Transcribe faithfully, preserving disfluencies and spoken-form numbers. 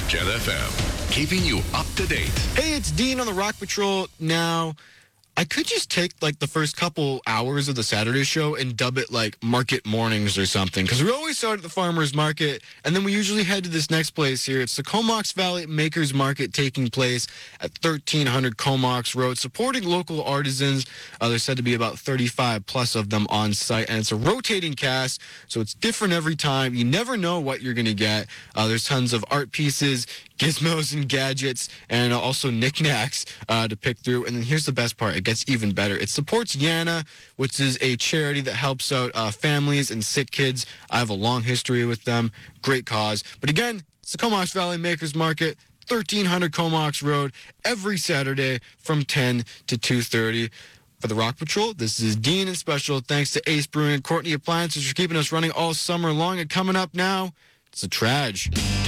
Jet F M, keeping you up to date. Hey, it's Dean on the Rock Patrol. Now, I could just take like the first couple hours of the Saturday show and dub it like Market Mornings or something, because we always start at the farmer's market and then we usually head to this next place here. It's the Comox Valley Makers Market, taking place at thirteen hundred Comox Road, supporting local artisans. Uh, there's said to be about thirty-five plus of them on site, and it's a rotating cast, so it's different every time. You never know what you're going to get. Uh, there's tons of art pieces, gizmos and gadgets, and uh, also knickknacks uh, to pick through. And then here's the best part. It gets even better. It supports Yana, which is a charity that helps out uh, families and sick kids. I have a long history with them. Great cause. But again, it's the Comox Valley Makers Market, thirteen hundred Comox Road, every Saturday from ten to two thirty. For the Rock Patrol, this is Dean, and special thanks to Ace Brewing and Courtney Appliances for keeping us running all summer long. And coming up now, it's a Trage.